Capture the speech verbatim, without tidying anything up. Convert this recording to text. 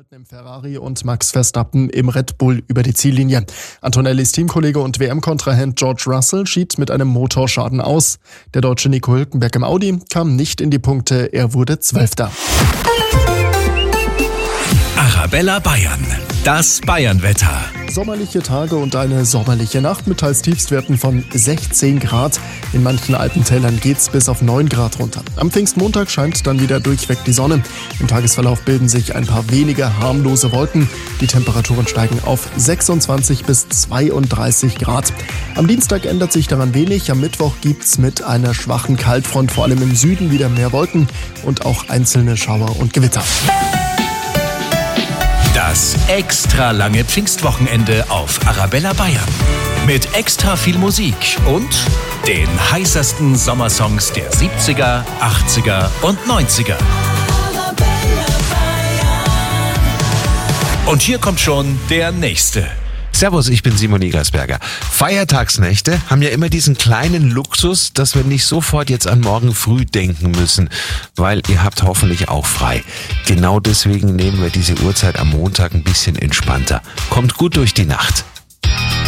Hamilton im Ferrari und Max Verstappen im Red Bull über die Ziellinie. Antonellis Teamkollege und W M-Kontrahent George Russell schied mit einem Motorschaden aus. Der Deutsche Nico Hülkenberg im Audi kam nicht in die Punkte, er wurde Zwölfter. Arabella Bayern, das Bayernwetter. Sommerliche Tage und eine sommerliche Nacht mit teils Tiefstwerten von sechzehn Grad. In manchen Alpentälern geht's bis auf neun Grad runter. Am Pfingstmontag scheint dann wieder durchweg die Sonne. Im Tagesverlauf bilden sich ein paar wenige harmlose Wolken. Die Temperaturen steigen auf sechsundzwanzig bis zweiunddreißig Grad. Am Dienstag ändert sich daran wenig. Am Mittwoch gibt's mit einer schwachen Kaltfront vor allem im Süden wieder mehr Wolken und auch einzelne Schauer und Gewitter. Das extra lange Pfingstwochenende auf Arabella Bayern. Mit extra viel Musik und den heißesten Sommersongs der siebziger, achtziger und neunziger. Und hier kommt schon der nächste. Servus, ich bin Simon Egersberger. Feiertagsnächte haben ja immer diesen kleinen Luxus, dass wir nicht sofort jetzt an morgen früh denken müssen, weil ihr habt hoffentlich auch frei. Genau deswegen nehmen wir diese Uhrzeit am Montag ein bisschen entspannter. Kommt gut durch die Nacht.